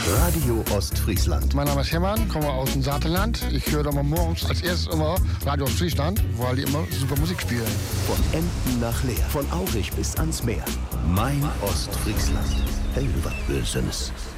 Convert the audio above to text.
Radio Ostfriesland. Mein Name ist Hermann, komme aus dem Saarland. Ich höre immer morgens als erstes immer Radio Ostfriesland, weil die immer super Musik spielen. Von Emden nach Leer, von Aurich bis ans Meer. Mein Ostfriesland. Hey, was Böses.